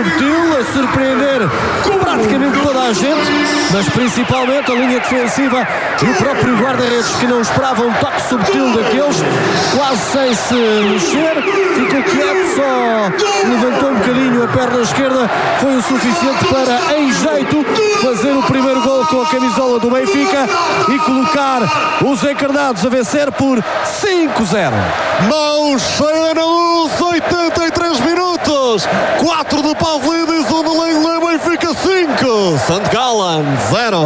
subtil, a surpreender praticamente toda a gente, mas principalmente a linha defensiva e o próprio guarda-redes, que não esperava um toque subtil daqueles, quase sem se mexer, ficou quieto, só levantou um bocadinho a perna esquerda, foi o suficiente para, em jeito, fazer o primeiro gol com a camisola do Benfica e colocar os encarnados a vencer por 5-0. Mão cheia na luz, 83 minutos, 4 de Pavlidis, 1 de Lenglet, Benfica 5, St. Gallen 0.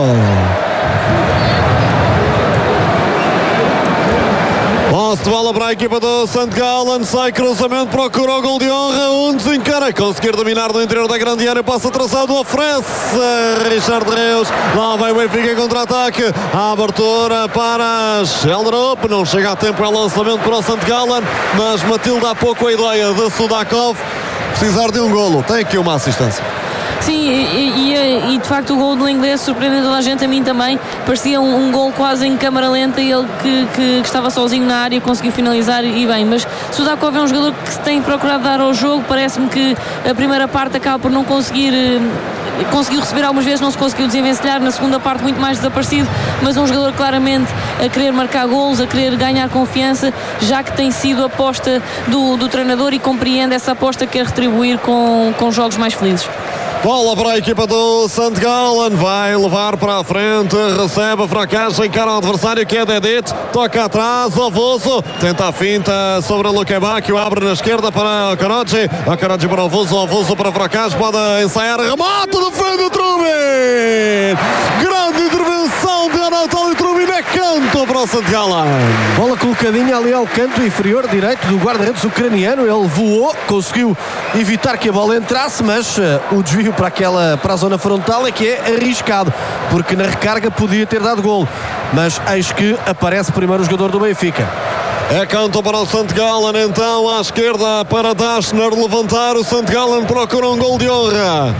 Posse de bola para a equipa do St. Gallen, sai cruzamento, procura o gol de honra, um desencara, conseguir dominar no interior da grande área, passa traçado, oferece Richard Reus, lá vai o Benfica em contra-ataque, a abertura para Sheldrup, não chega a tempo, é lançamento para o St. Gallen, mas Matilde há pouco a ideia de Sudakov precisar de um golo, tem aqui uma assistência. Sim, e de facto o gol do inglês surpreendeu toda a gente, a mim também. Parecia um gol quase em câmara lenta e ele que estava sozinho na área conseguiu finalizar e bem. Mas Sudakov é um jogador que tem procurado dar ao jogo. Parece-me que a primeira parte acaba por não conseguiu receber algumas vezes, não se conseguiu desenvencilhar. Na segunda parte muito mais desaparecido, mas um jogador claramente a querer marcar golos, a querer ganhar confiança, já que tem sido a aposta do treinador e compreende essa aposta que quer retribuir com jogos mais felizes. Bola para a equipa do St. Gallen, vai levar para a frente, recebe a Fracas, encara o adversário que é Dedit, toca atrás, Ovoso, tenta a finta sobre Lukebakio, abre na esquerda para o Karadzic para o Ovoso para Fracas, pode ensaiar, remate, defende o Trubin, grande intervenção de Anatoly Trubin, é canto para o St. Gallen. Bola colocadinha ali ao canto inferior direito do guarda-redes ucraniano, ele voou, conseguiu evitar que a bola entrasse, mas o desvio para a zona frontal é que é arriscado, porque na recarga podia ter dado golo, mas eis que aparece primeiro o jogador do Benfica. É canto para o St. Gallen, então à esquerda para Dashner levantar, o St. Gallen procura um gol de honra.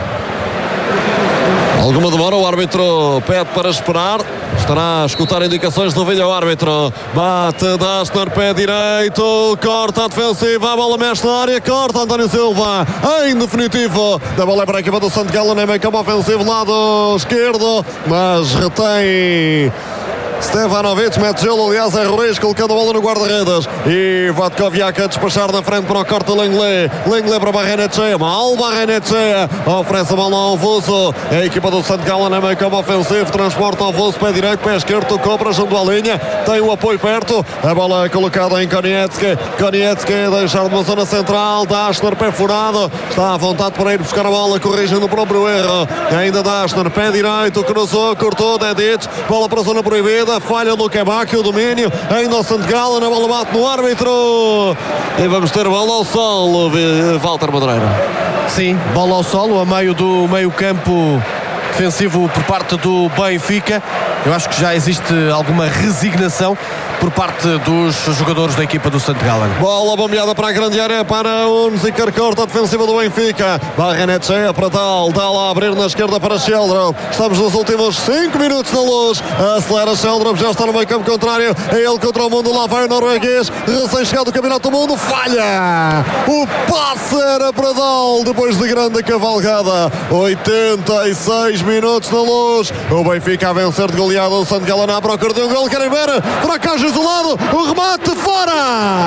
Alguma demora, o árbitro pede para esperar, estará a escutar indicações do vídeo-árbitro. Bate Dashner, pé direito, corta a defensiva, a bola mexe na área, corta António Silva, em definitivo, a bola é para a equipa do St. Gallen, é meio campo ofensivo, lado esquerdo, mas retém Stevanovic, mete gelo, aliás é Ruiz colocando a bola no guarda-redes e Vatkoviak a despachar na frente para o corte de Lenglet para Barrenetchea, mal Barrenetchea oferece a bola ao Vuso, a equipa do St. Gallen é meio campo ofensivo, transporta ao Vuso, pé direito, pé esquerdo, tocou para junto à linha, tem o apoio perto, a bola é colocada em Konietzki deixar de uma zona central, Dashner, pé furado, está à vontade para ir buscar a bola, corrigindo o próprio erro, ainda Dashner, pé direito, cruzou, cortou, Dedic, bola para a zona proibida, falha do Quebec, o domínio ainda o St. Gallen, a bola bate no árbitro e vamos ter bola ao solo, Walter Madureira. Sim, bola ao solo a meio do meio campo defensivo por parte do Benfica. Eu acho que já existe alguma resignação por parte dos jogadores da equipa do St. Gallen. Bola bombeada para a grande área para o Unziker, corta a defensiva do Benfica. Barrenetchea para Tal, Tal a abrir na esquerda para Sheldrup. Estamos nos últimos 5 minutos na luz. Acelera Sheldrup, já está no meio campo contrário. É ele contra o mundo, lá vai o norueguês. Recém-chegado do Campeonato do Mundo, falha! O passe era para Tal, depois de grande cavalgada. 86 minutos na luz. O Benfica a vencer de goleada. O St. Gallen à procura de um gol, querem ver? Fracas isolado, o remate fora!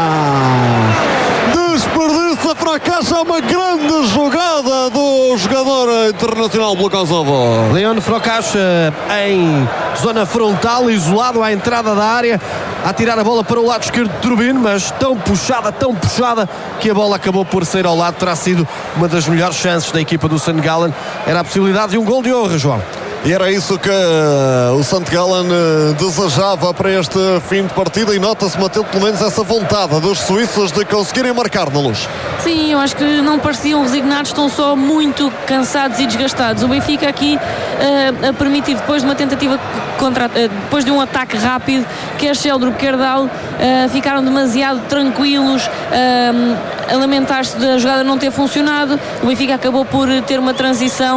Desperdiça Fracas, é uma grande jogada do jogador internacional pelo Kosovo. Leon Fracas em zona frontal, isolado à entrada da área, a tirar a bola para o lado esquerdo de Trubin, mas tão puxada que a bola acabou por sair ao lado. Terá sido uma das melhores chances da equipa do St. Gallen, era a possibilidade de um gol de honra, João. E era isso que o St. Gallen desejava para este fim de partida e nota-se, Matilde, pelo menos essa vontade dos suíços de conseguirem marcar na luz. Sim, eu acho que não pareciam resignados, estão só muito cansados e desgastados. O Benfica aqui a permitir, depois de uma tentativa depois de um ataque rápido, quer Sheldrup, quer Dal, ficaram demasiado tranquilos, a lamentar-se da jogada não ter funcionado. O Benfica acabou por ter uma transição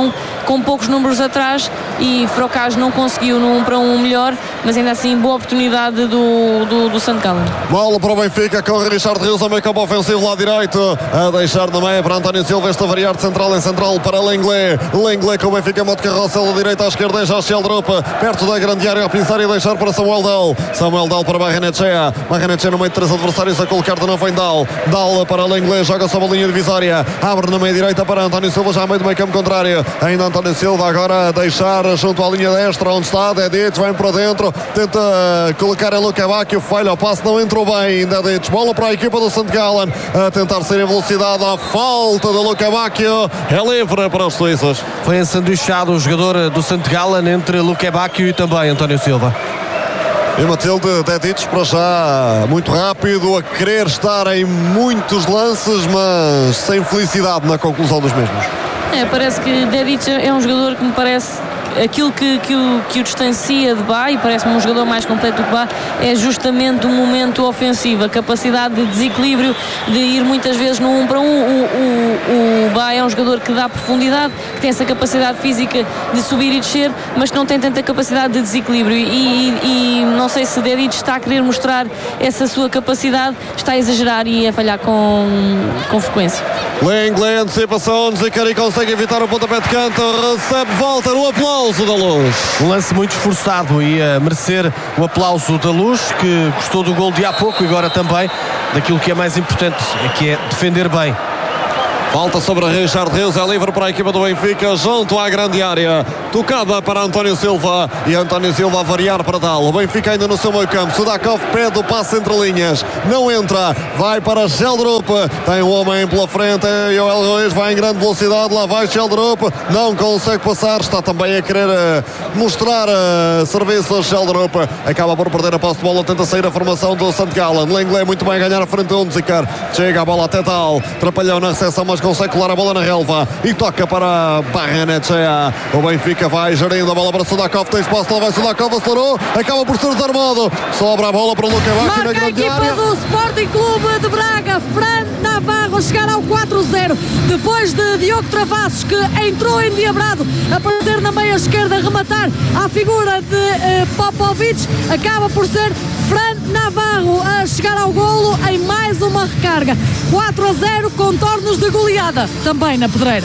com poucos números atrás, e Frocage não conseguiu no 1-1 melhor, mas ainda assim boa oportunidade do St. Gallen. Bola para o Benfica, corre Richard Rios ao meio campo ofensivo lá direito, a deixar na meia para António Silva, esta variar de central em central para Lenglet com o Benfica modo carroça da direita à esquerda, já Sheldrup perto da grande área a pisar e deixar para Samuel Dal para Barrenechea no meio de três adversários a colocar de novo em Dal para Lenglet, joga sobre a linha divisória, abre na meia direita para António Silva, já a meio do meio campo contrário, ainda António Silva agora a deixar junto à linha destra onde está Dedic, vem para dentro, tenta colocar em Luka Bacchio, falha o passe, não entrou bem Dedic, bola para a equipa do St. Gallen a tentar sair em velocidade, a falta de Luka Bacchio, é livre para os suíços. Foi ensanduichado o jogador do St. Gallen entre Luka Bacchio e também António Silva. E Matilde, Dedic para já muito rápido, a querer estar em muitos lances, mas sem felicidade na conclusão dos mesmos. Parece que Dedic é um jogador que me parece aquilo que o distancia de Bá, e parece-me um jogador mais completo do que Bá, é justamente o momento ofensivo, a capacidade de desequilíbrio, de ir muitas vezes no 1-1. O Bá é um jogador que dá profundidade, que tem essa capacidade física de subir e descer, mas que não tem tanta capacidade de desequilíbrio, e não sei se Dedic está a querer mostrar essa sua capacidade, está a exagerar e a falhar com frequência. Lenglet, antecipação, Zicari consegue evitar o pontapé de canto, recebe volta no aplauso da Luz. Um lance muito esforçado e a merecer o aplauso da Luz, que gostou do gol de há pouco e agora também daquilo que é mais importante, que é defender bem. Falta sobre Richard Rios, é livre para a equipa do Benfica, junto à grande área, tocada para António Silva, e António Silva a variar para Dal. O Benfica ainda no seu meio campo, Sudakov pede o passe entre linhas, não entra, vai para Sheldrup, tem um homem pela frente, Joel Ruiz vai em grande velocidade, lá vai Sheldrup, não consegue passar, está também a querer mostrar serviço a Sheldrup, acaba por perder a posse de bola, tenta sair a formação do St. Gallen. Lenglet muito bem a ganhar a frente do Unziker, chega a bola até Dal, atrapalhou na recepção, mas consegue colar a bola na relva e toca para Barrenechea. O Benfica vai gerindo a bola para Sudakov, tem espaço, lá vai Sudakov, acelerou, acaba por ser desarmado, sobra a bola para o Luka Bacchio na grande área. Marca a equipa do Sporting Clube de Braga, Fran Navarro a chegar ao 4-0, depois de Diogo Travassos, que entrou endiabrado, a aparecer na meia esquerda, rematar à figura de Popovic, acaba por ser Fran Navarro a chegar ao golo em mais uma recarga. 4-0, contornos de goleada também na Pedreira.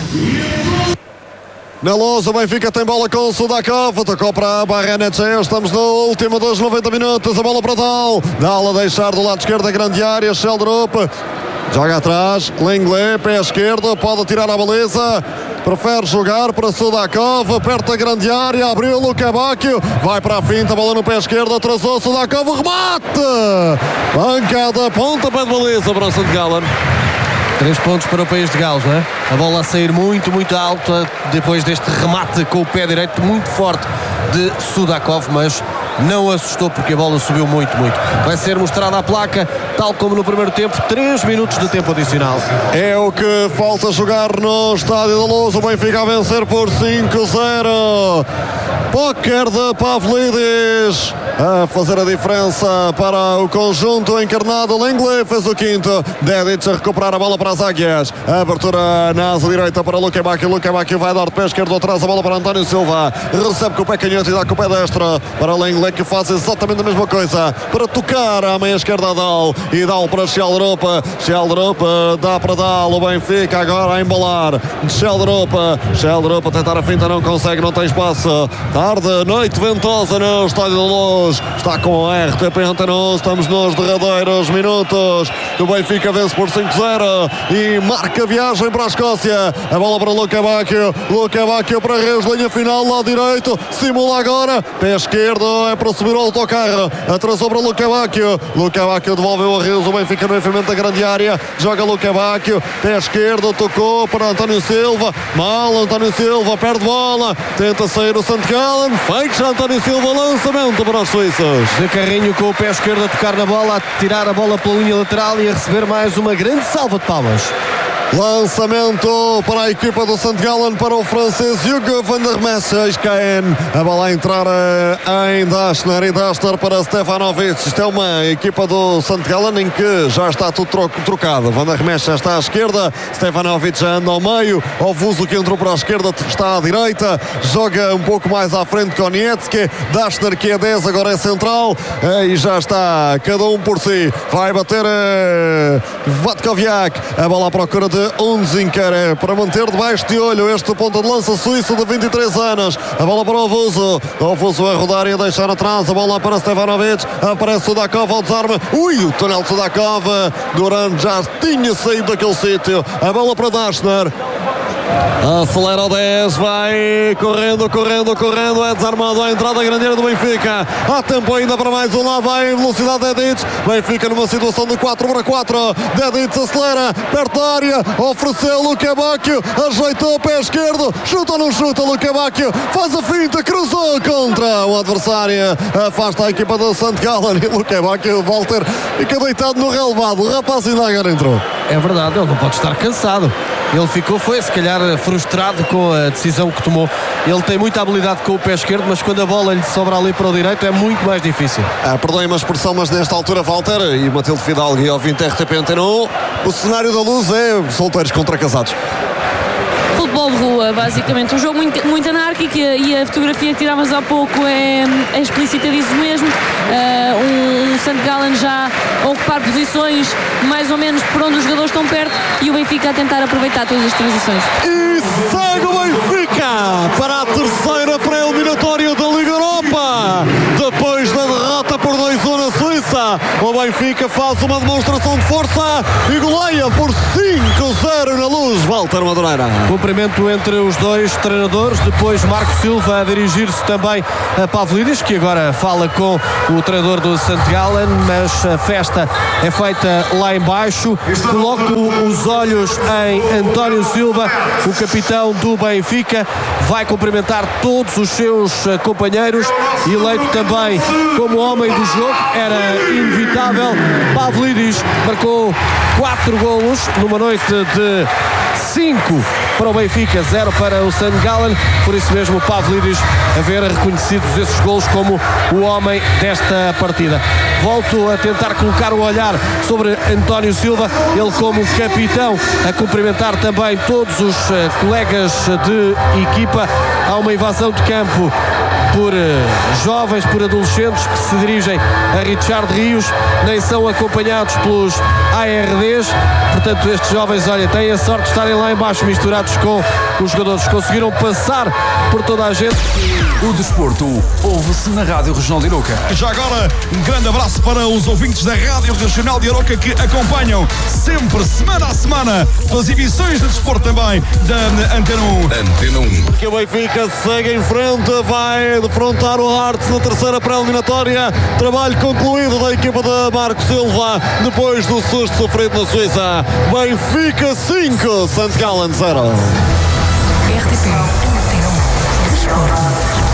Na lousa, o Benfica tem bola com o Sudakov, tocou para a Barrenechea, estamos no último dos 90 minutos, a bola para Dal a deixar do lado esquerdo da grande área, Sheldrup joga atrás, Lenglet, pé esquerdo, pode tirar a baliza, prefere jogar para Sudakov, perto da grande área, abriu Luka Bacchio, vai para a finta, bola no pé esquerdo, atrasou Sudakov, remate! Bancada, pontapé de baliza para o St. Gallen. 3 pontos para o país de Gales, não é? A bola a sair muito, muito alta depois deste remate com o pé direito muito forte de Sudakov, mas não assustou porque a bola subiu muito, muito. Vai ser mostrada a placa, tal como no primeiro tempo, 3 minutos de tempo adicional. É o que falta jogar no Estádio da Luz, o Benfica a vencer por 5-0. Póquer de Pavlidis a fazer a diferença para o conjunto encarnado. Lenglet fez o quinto, Dedic a recuperar a bola para as águias, a abertura na asa direita para Luka Bacchio vai dar de pé esquerdo atrás, a bola para António Silva, recebe com o pé canhoto e dá com o pé destro para Lenglet, que faz exatamente a mesma coisa para tocar à meia esquerda a Dal, e Dal para Sheldrup dá para Dal, o Benfica agora a embalar, Sheldrup a tentar a finta, não consegue, não tem espaço, tarde, noite ventosa no Estádio da Luz, está com a RTP Antena 1, estamos nos derradeiros minutos, o Benfica vence por 5-0 e marca a viagem para a Escócia, a bola para Luka Bacchio para Reus, linha final, lado direito, simula agora, pé esquerdo, é para subir o autocarro, atrasou para Luka Bacchio devolveu a Reus, o Benfica no enfiamento da grande área, joga Luka Bacchio, pé esquerdo, tocou para António Silva, António Silva perde bola, tenta sair o St. Gallen, fecha António Silva, lançamento para os suíços. De carrinho com o pé esquerdo a tocar na bola, a tirar a bola pela linha lateral e a receber mais uma grande salva de palmas. Lançamento para a equipa do St. Gallen, para o francês Hugo van der Meschken. A bola a entrar em Dashner, e Dashner para Stefanovic. Isto é uma equipa do St. Gallen em que já está tudo trocado. Van der Mesch já está à esquerda, Stefanovic já anda ao meio, Ovuso que entrou para a esquerda está à direita, joga um pouco mais à frente Konietzki. Dashner, que é 10, agora é central, e já está cada um por si. Vai bater Vatkoviak. A bola à procura de Unzinker para manter debaixo de olho este ponta de lança suíço de 23 anos. A bola para o Ovuso. Ovuso a rodar e a deixar atrás. A bola para Stefanovic. Aparece Sudakov ao desarme. O túnel de Sudakov. Duran já tinha saído daquele sítio. A bola para Dashner. Acelera o 10, vai correndo, é desarmado a entrada grande do Benfica. Há tempo ainda para mais um, lá vai em velocidade Dedic. Benfica numa situação de 4-4. Dedic acelera, perto da área, ofereceu Luka Bacchio, ajeitou o pé esquerdo, chuta ou não chuta, Luka Bacchio faz a finta, cruzou contra o adversário, afasta a equipa do St. Gallen, e Luka Bacchio, Walter, fica deitado no relevado. O rapaz ainda agora entrou. É verdade, ele não pode estar cansado. Ele foi se calhar frustrado com a decisão que tomou. Ele tem muita habilidade com o pé esquerdo, mas quando a bola lhe sobra ali para o direito é muito mais difícil. Perdoem uma expressão, mas nesta altura, Walter e Matilde Fidalgo e ouvinte RTP Antena 1, o cenário da Luz é solteiros contra casados. Futebol de rua, basicamente. Um jogo muito anárquico, e a fotografia que tirámos há pouco é explícita disso mesmo. Um St. Gallen já a ocupar posições mais ou menos por onde os jogadores estão perto, e o Benfica a tentar aproveitar todas as transições. E segue o Benfica para a terceira pré-eliminatória da Liga Europa. Depois da derrota por 2-1 na Suíça, o Benfica faz uma demonstração de força e goleia por 5-0 na Luz. Walter Madureira. Cumprimento entre os dois treinadores, depois Marco Silva a dirigir-se também a Pavlidis, que agora fala com o treinador do St. Gallen, mas a festa é feita lá em baixo. Coloco os olhos em António Silva, o capitão do Benfica, vai cumprimentar todos os seus companheiros, eleito também como homem do jogo, era inevitável. Pavlidis marcou 4 golos numa noite de 5 para o Benfica, 0 para o St. Gallen, por isso mesmo Pavlidis a ver reconhecidos esses golos como o homem desta partida. Volto a tentar colocar o olhar sobre António Silva, ele como capitão, a cumprimentar também todos os colegas de equipa. Há uma invasão de campo por jovens, por adolescentes que se dirigem a Richard Rios, nem são acompanhados pelos ARDs, portanto estes jovens, olha, têm a sorte de estarem lá em baixo misturados com os jogadores, conseguiram passar por toda a gente. O desporto ouve-se na Rádio Regional de Aroca. Já agora, um grande abraço para os ouvintes da Rádio Regional de Aroca que acompanham sempre, semana a semana, as emissões de desporto também da Antena 1. Antena 1. Que o Benfica segue em frente, vai defrontar o Hearts na terceira pré-eliminatória. Trabalho concluído da equipa de Marco Silva depois do susto sofrido na Suíça. Benfica 5, St. Gallen 0. RTP Antena 1. Desporto.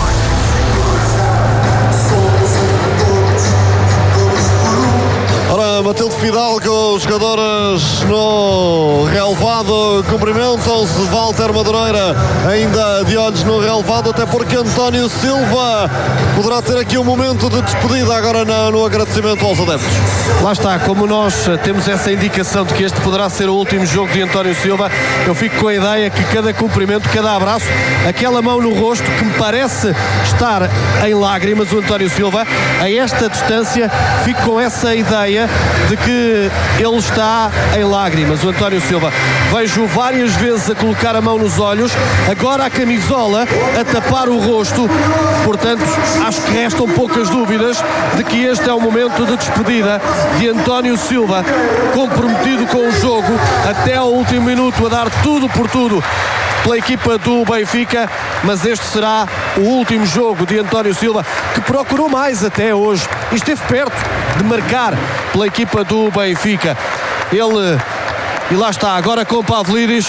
Ora, Matilde Fidalgo, os jogadores no relevado cumprimentam-se. Walter Madureira ainda de olhos no relevado, até porque António Silva poderá ter aqui um momento de despedida agora no agradecimento aos adeptos. Lá está, como nós temos essa indicação de que este poderá ser o último jogo de António Silva, eu fico com a ideia que cada cumprimento, cada abraço, aquela mão no rosto que me parece estar em lágrimas, o António Silva, a esta distância, fico com essa ideia de que ele está em lágrimas, o António Silva. Vejo várias vezes a colocar a mão nos olhos, agora a camisola a tapar o rosto, portanto acho que restam poucas dúvidas de que este é o momento de despedida de António Silva, comprometido com o jogo até ao último minuto, a dar tudo por tudo pela equipa do Benfica, mas este será o último jogo de António Silva, que procurou mais até hoje e esteve perto de marcar pela equipa do Benfica. Ele, e lá está, agora com Pavlidis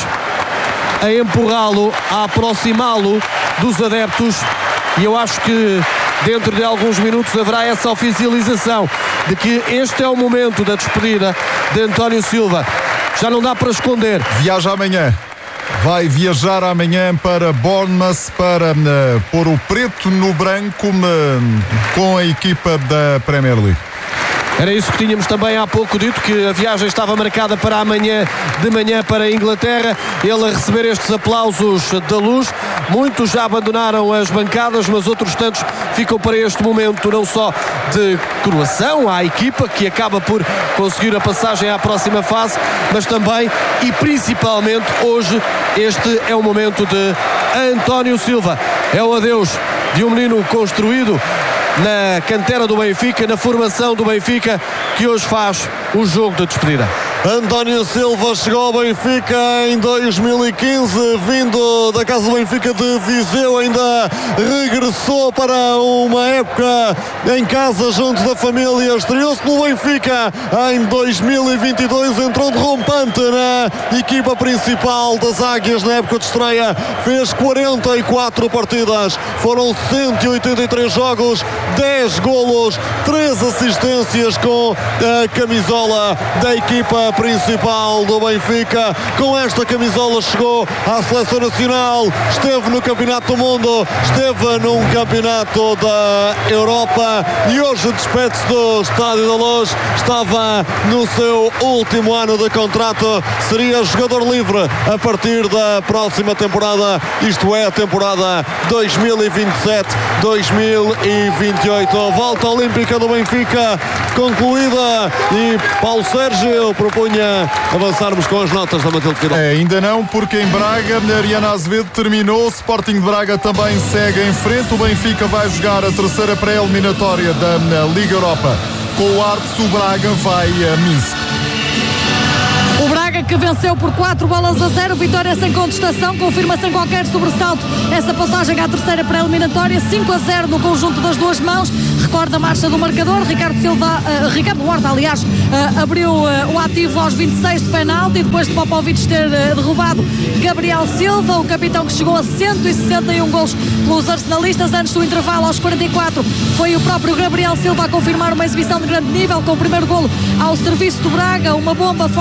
a empurrá-lo, a aproximá-lo dos adeptos, e eu acho que dentro de alguns minutos haverá essa oficialização de que este é o momento da despedida de António Silva. Já não dá para esconder. Viaja amanhã. Vai viajar amanhã para Bournemouth para pôr o preto no branco com a equipa da Premier League. Era isso que tínhamos também há pouco dito, que a viagem estava marcada para amanhã de manhã para a Inglaterra. Ele a receber estes aplausos da luz. Muitos já abandonaram as bancadas, mas outros tantos ficam para este momento não só de coroação à equipa, que acaba por conseguir a passagem à próxima fase, mas também e principalmente hoje este é o momento de António Silva. É o adeus de um menino construído na cantera do Benfica, na formação do Benfica, que hoje faz o jogo de despedida. António Silva chegou ao Benfica em 2015, vindo da casa do Benfica de Viseu, ainda regressou para uma época em casa junto da família, estreou-se no Benfica em 2022, entrou de rompante na equipa principal das Águias na época de estreia, fez 44 partidas, foram 183 jogos, 10 golos, 3 assistências com a camisola da equipa principal do Benfica. Com esta camisola chegou à seleção nacional, esteve no Campeonato do Mundo, esteve num Campeonato da Europa e hoje despede-se do Estádio da Luz. Estava no seu último ano de contrato, seria jogador livre a partir da próxima temporada, isto é a temporada 2027-2028. Volta olímpica do Benfica concluída e Paulo Sérgio propunha avançarmos com as notas da Matilde final. Ainda não, porque em Braga Ariana Azevedo terminou, o Sporting de Braga também segue em frente, o Benfica vai jogar a terceira pré-eliminatória da Liga Europa com o Artes, o Braga vai a Minsk. O Braga que venceu por 4-0, vitória sem contestação, confirma sem qualquer sobressalto essa passagem à terceira pré-eliminatória, 5-0 no conjunto das duas mãos. Recorda a marcha do marcador, Ricardo Horta, aliás, abriu o ativo aos 26 de penalti, e depois de Popovic ter derrubado Gabriel Silva, o capitão que chegou a 161 golos pelos arsenalistas. Antes do intervalo, aos 44, foi o próprio Gabriel Silva a confirmar uma exibição de grande nível, com o primeiro golo ao serviço do Braga, uma bomba